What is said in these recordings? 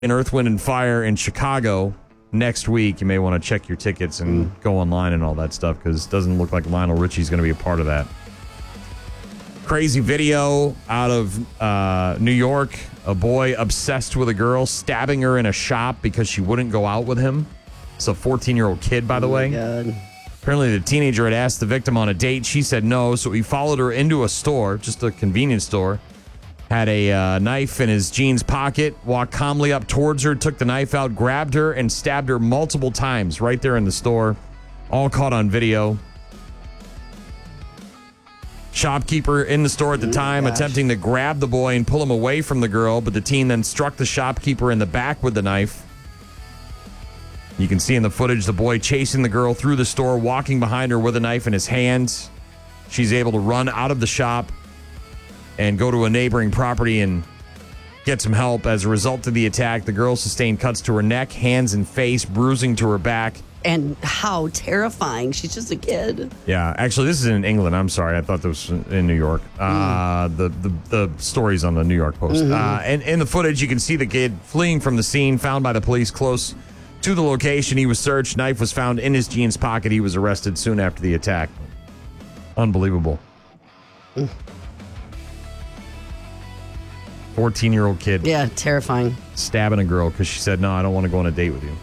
in Earth, Wind, and Fire in Chicago next week. You may want to check your tickets and go online and all that stuff because it doesn't look like Lionel Richie's going to be a part of that. Crazy video out of New York. A boy obsessed with a girl, stabbing her in a shop because she wouldn't go out with him. It's a 14-year-old kid, by the way. God. Apparently, the teenager had asked the victim on a date. She said no, so he followed her into a store, just a convenience store. Had a knife in his jeans pocket, walked calmly up towards her, took the knife out, grabbed her, and stabbed her multiple times right there in the store. All caught on video. Shopkeeper in the store at the time attempting to grab the boy and pull him away from the girl, but the teen then struck the shopkeeper in the back with the knife. You can see in the footage the boy chasing the girl through the store, walking behind her with a knife in his hands. She's able to run out of the shop and go to a neighboring property and get some help. As a result of the attack, the girl sustained cuts to her neck, hands, and face, bruising to her back. And how terrifying. She's just a kid. Yeah, actually, this is in England. I'm sorry. I thought this was in New York. The story's on the New York Post. And in the footage, you can see the kid fleeing from the scene, found by the police close to the location. He was searched. Knife was found in his jeans pocket. He was arrested soon after the attack. Unbelievable. 14-year-old kid. Yeah, terrifying. Stabbing a girl because she said, no, I don't want to go on a date with you.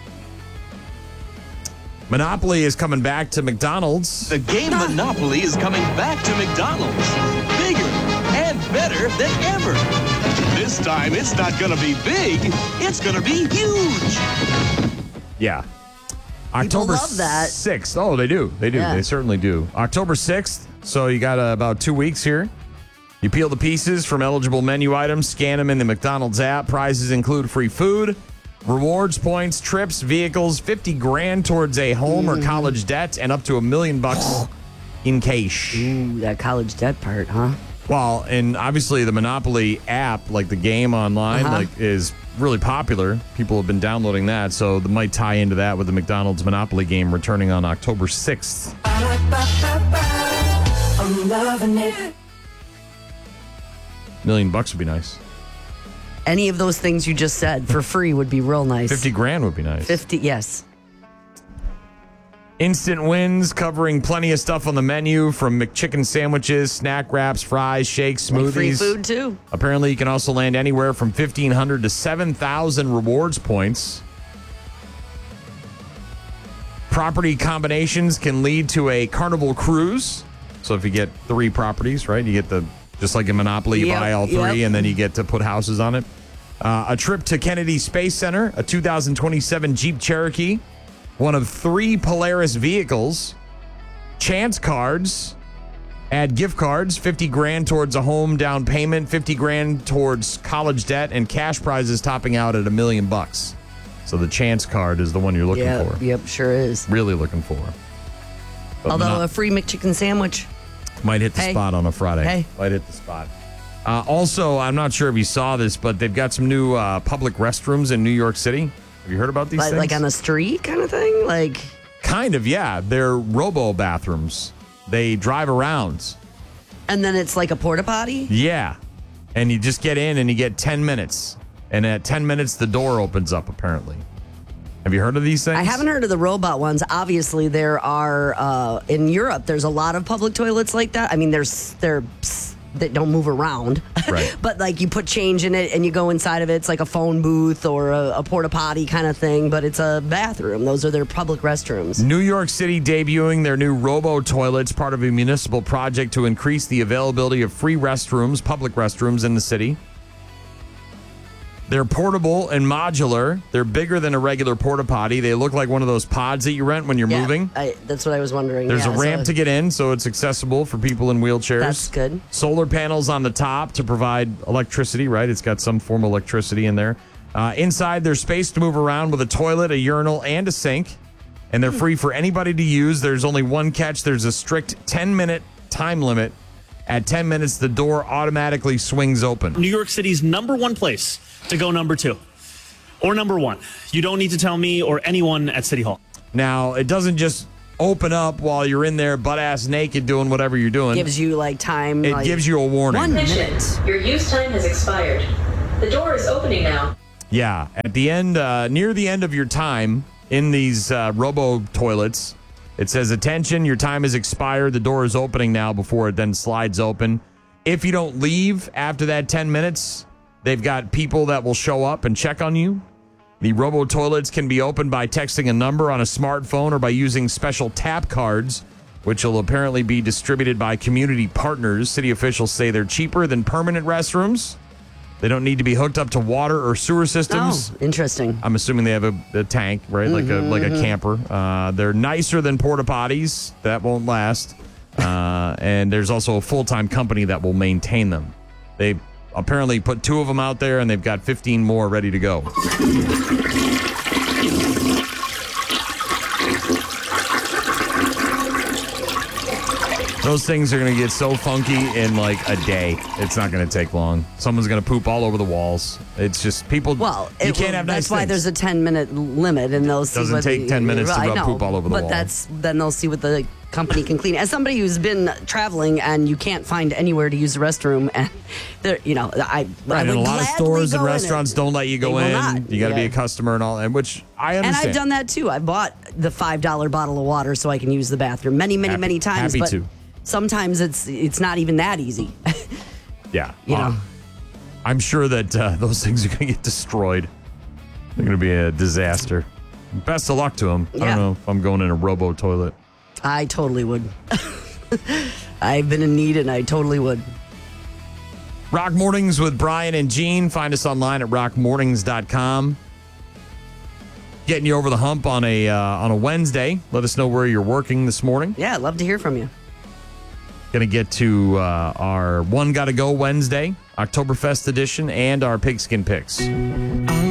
Monopoly is coming back to McDonald's. The game Monopoly is coming back to McDonald's. Bigger and better than ever. This time, it's not going to be big. It's going to be huge. Yeah. October love that. 6th. Oh, they do. They do. Yeah. They certainly do. October 6th. So you got about 2 weeks here. You peel the pieces from eligible menu items, scan them in the McDonald's app. Prizes include free food, rewards points, trips, vehicles, 50 grand towards a home or college debt, and up to $1 million in cash. Ooh, that college debt part, huh? Well, and obviously the Monopoly app, like the game online, is really popular. People have been downloading that, so they might tie into that with the McDonald's Monopoly game returning on October 6th. I'm loving it. $1 million would be nice. Any of those things you just said for free would be real nice. 50 grand would be nice. 50, yes. Instant wins, covering plenty of stuff on the menu, from McChicken sandwiches, snack wraps, fries, shakes, smoothies. Like free food, too. Apparently, you can also land anywhere from 1,500 to 7,000 rewards points. Property combinations can lead to a Carnival cruise. So if you get 3 properties, right, you get the, just like in Monopoly, you buy all 3 and then you get to put houses on it. A trip to Kennedy Space Center, a 2027 Jeep Cherokee, one of 3 Polaris vehicles, chance cards, add gift cards, 50 grand towards a home down payment, 50 grand towards college debt, and cash prizes topping out at $1 million. So the chance card is the one you're looking for. Yep, sure is. Really looking for. But Although a free McChicken sandwich. might hit the spot on a Friday. Hey. Might hit the spot. Also, I'm not sure if you saw this, but they've got some new public restrooms in New York City. Have you heard about these things? Like on the street kind of thing? Like, kind of, yeah. They're robo bathrooms. They drive around. and then it's like a porta potty? Yeah. And you just get in and you get 10 minutes. And at 10 minutes, the door opens up, apparently. Have you heard of these things? I haven't heard of the robot ones. Obviously, there are, in Europe, there's a lot of public toilets like that. I mean, they're that don't move around. Right. But like you put change in it and you go inside of it. It's like a phone booth or a porta potty kind of thing, but it's a bathroom. Those are their public restrooms. New York City debuting their new robo toilets, part of a municipal project to increase the availability of free restrooms, public restrooms in the city. They're portable and modular. They're bigger than a regular porta potty. They look like one of those pods that you rent when you're moving. That's what I was wondering. There's a ramp to get in, so it's accessible for people in wheelchairs. That's good. Solar panels on the top to provide electricity, right? It's got some form of electricity in there. Inside, there's space to move around with a toilet, a urinal, and a sink. And they're free for anybody to use. There's only one catch. There's a strict 10-minute time limit. At 10 minutes, the door automatically swings open. New York City's #1 place to go #2 or #1. You don't need to tell me or anyone at City Hall. Now, it doesn't just open up while you're in there butt-ass naked doing whatever you're doing. Gives you like time. It gives you a warning. 1 minute. Your use time has expired. The door is opening now. Yeah, at the end, near the end of your time in these robo toilets, it says, attention, your time has expired. The door is opening now before it then slides open. If you don't leave after that 10 minutes, they've got people that will show up and check on you. The robo toilets can be opened by texting a number on a smartphone or by using special tap cards, which will apparently be distributed by community partners. City officials say they're cheaper than permanent restrooms. They don't need to be hooked up to water or sewer systems. Oh, interesting. I'm assuming they have a tank, right? Like a camper. They're nicer than porta potties. That won't last. And there's also a full-time company that will maintain them. They apparently put 2 of them out there, and they've got 15 more ready to go. Those things are going to get so funky in like a day. It's not going to take long. Someone's going to poop all over the walls. It's just people. Well, you can't have nice that's why things. there's a 10-minute limit, and they'll see. Doesn't take 10 minutes to rub poop all over the wall. But then they'll see what the company can clean. As somebody who's been traveling and you can't find anywhere to use the restroom, and there, I Right, would and a lot of gladly stores and go in restaurants it. don't let you go They will in. not. You got to be Yeah. a customer and all, and which I understand. And I've done that too. I bought the $5 bottle of water so I can use the bathroom many times. Happy but to. sometimes it's not even that easy. Yeah. You know. I'm sure that those things are going to get destroyed. They're going to be a disaster. Best of luck to them. I Yeah. don't know if I'm going in a robo toilet. I totally would. I've been in need, and I totally would. Rock Mornings with Brian and Gene. Find us online at rockmornings.com. Getting you over the hump on a Wednesday. Let us know where you're working this morning. Yeah, I'd love to hear from you. Going to get to our One Gotta Go Wednesday, Oktoberfest edition, and our Pigskin Picks.